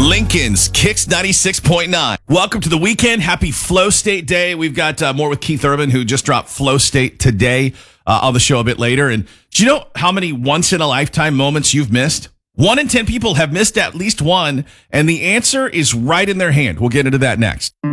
Lincoln's Kicks 96.9. Welcome to the weekend. Happy Flow State Day. We've got more with Keith Urban, who just dropped Flow State today on the show a bit later. And do you know how many once-in-a-lifetime moments you've missed? 1 in 10 people have missed at least one, and the answer is right in their hand. We'll get into that next.